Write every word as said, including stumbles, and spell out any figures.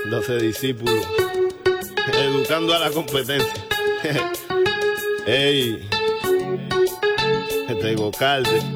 doce discípulos, educando a la competencia. Ey, este Gocalde.